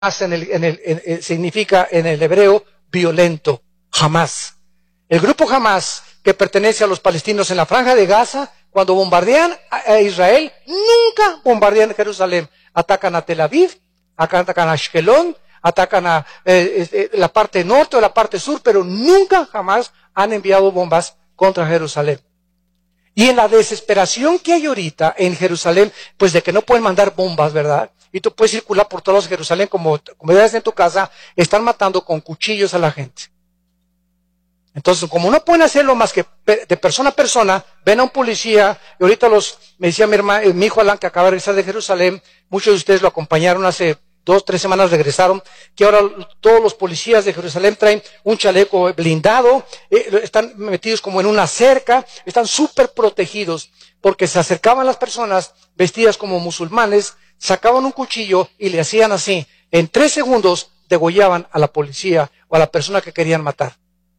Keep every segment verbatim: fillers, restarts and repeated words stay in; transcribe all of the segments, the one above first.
en el, en el, en, en, significa en el hebreo violento, jamás. El grupo Hamas, que pertenece a los palestinos en la Franja de Gaza, cuando bombardean a Israel, nunca bombardean Jerusalén. Atacan a Tel Aviv, atacan a Ashkelon, atacan a eh, eh, la parte norte o la parte sur, pero nunca jamás han enviado bombas contra Jerusalén. Y en la desesperación que hay ahorita en Jerusalén, pues de que no pueden mandar bombas, ¿verdad? Y tú puedes circular por todos Jerusalén como, como ves en tu casa, están matando con cuchillos a la gente. Entonces, como no pueden hacerlo más que de persona a persona, ven a un policía, y ahorita los, me decía mi hermano, mi hijo Alan, que acaba de regresar de Jerusalén, muchos de ustedes lo acompañaron hace dos, tres semanas, regresaron, que ahora todos los policías de Jerusalén traen un chaleco blindado, eh, están metidos como en una cerca, están súper protegidos, porque se acercaban las personas vestidas como musulmanes, sacaban un cuchillo y le hacían así, en tres segundos degollaban a la policía o a la persona que querían matar.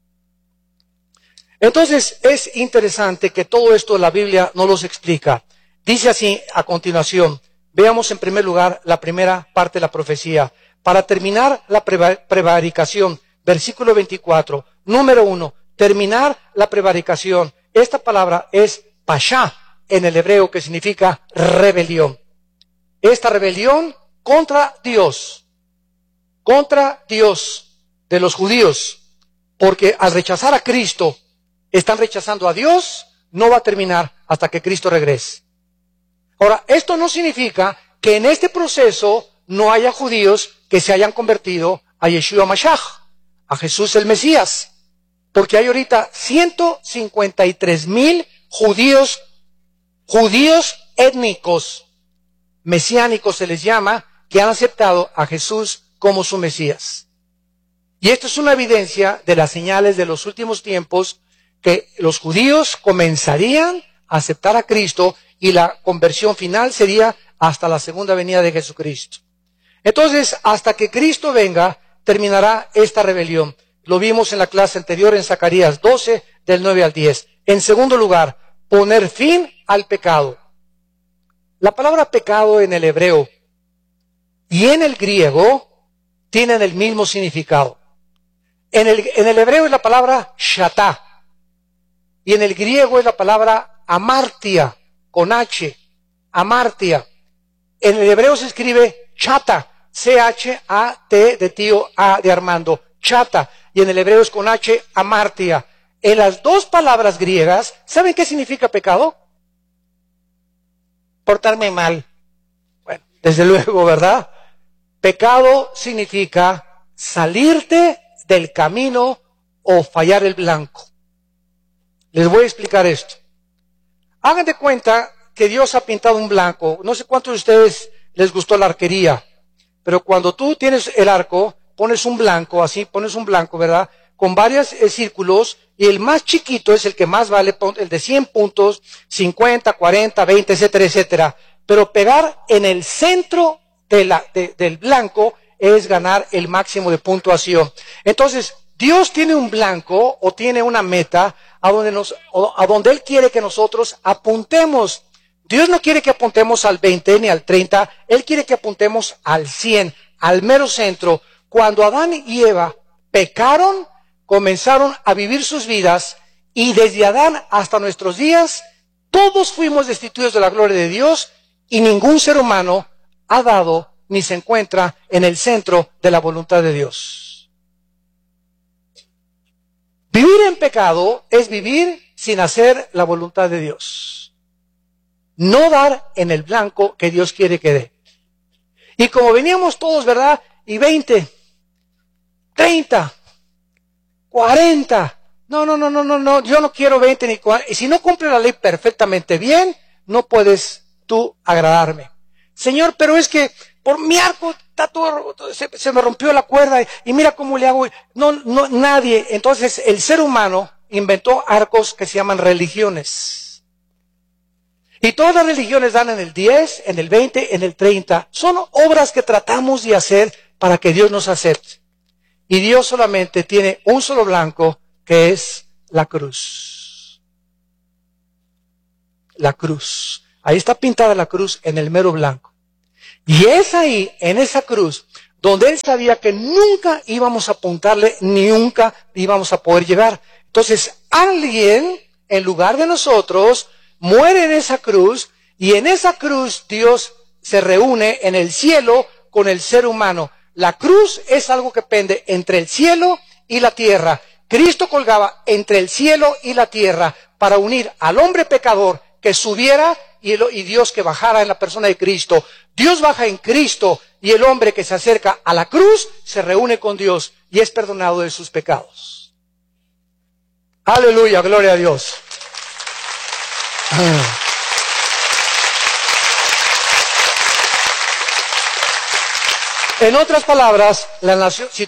Entonces, es interesante que todo esto la Biblia no los explica. Dice así a continuación, veamos en primer lugar la primera parte de la profecía. Para terminar la prevaricación, versículo veinticuatro, número uno, terminar la prevaricación. Esta palabra es pasha en el hebreo, que significa rebelión. Esta rebelión contra Dios, contra Dios de los judíos, porque al rechazar a Cristo, están rechazando a Dios, no va a terminar hasta que Cristo regrese. Ahora, esto no significa que en este proceso no haya judíos que se hayan convertido a Yeshua Mashiach, a Jesús el Mesías, porque hay ahorita ciento cincuenta y tres mil judíos, judíos étnicos, mesiánicos se les llama, que han aceptado a Jesús como su Mesías. Y esto es una evidencia de las señales de los últimos tiempos, que los judíos comenzarían a aceptar a Cristo y la conversión final sería hasta la segunda venida de Jesucristo. Entonces, hasta que Cristo venga, terminará esta rebelión. Lo vimos en la clase anterior en Zacarías doce, del nueve al diez. En segundo lugar, poner fin al pecado. La palabra pecado en el hebreo y en el griego tienen el mismo significado. En el, en el hebreo es la palabra shatá. Y en el griego es la palabra amartia, con H, amartia. En el hebreo se escribe chata, C H A T de tío, A de Armando, chata. Y en el hebreo es con H, amartia. En las dos palabras griegas, ¿saben qué significa pecado? Portarme mal. Bueno, desde luego, ¿verdad? Pecado significa salirte del camino o fallar el blanco. Les voy a explicar esto. Hagan de cuenta que Dios ha pintado un blanco. No sé cuántos de ustedes les gustó la arquería, pero cuando tú tienes el arco, pones un blanco, así, pones un blanco, ¿verdad? Con varios eh, círculos, y el más chiquito es el que más vale, el de cien puntos, cincuenta, cuarenta, veinte, etcétera, etcétera. Pero pegar en el centro de la, de, del blanco es ganar el máximo de puntuación. Entonces, Dios tiene un blanco o tiene una meta a donde, nos, a donde Él quiere que nosotros apuntemos. Dios no quiere que apuntemos al veinte ni al treinta, Él quiere que apuntemos al cien, al mero centro. Cuando Adán y Eva pecaron, comenzaron a vivir sus vidas y desde Adán hasta nuestros días, todos fuimos destituidos de la gloria de Dios y ningún ser humano ha dado ni se encuentra en el centro de la voluntad de Dios. Vivir en pecado es vivir sin hacer la voluntad de Dios. No dar en el blanco que Dios quiere que dé. Y como veníamos todos, ¿verdad? Y veinte, treinta, cuarenta. No, no, no, no, no, no. Yo no quiero veinte ni cuarenta. Y si no cumple la ley perfectamente bien, no puedes tú agradarme. Señor, pero es que por mi arco está todo, se, se me rompió la cuerda y, y mira cómo le hago. No, no, nadie. Entonces el ser humano inventó arcos que se llaman religiones. Y todas las religiones dan en el diez, en el veinte, en el treinta. Son obras que tratamos de hacer para que Dios nos acepte. Y Dios solamente tiene un solo blanco, que es la cruz. La cruz. Ahí está pintada la cruz en el mero blanco. Y es ahí, en esa cruz, donde Él sabía que nunca íbamos a apuntarle, ni nunca íbamos a poder llegar. Entonces, alguien, en lugar de nosotros, muere en esa cruz, y en esa cruz Dios se reúne en el cielo con el ser humano. La cruz es algo que pende entre el cielo y la tierra. Cristo colgaba entre el cielo y la tierra para unir al hombre pecador que subiera y, el, y Dios que bajara en la persona de Cristo. Dios baja en Cristo y el hombre que se acerca a la cruz se reúne con Dios y es perdonado de sus pecados. Aleluya, gloria a Dios. En otras palabras, la nación, si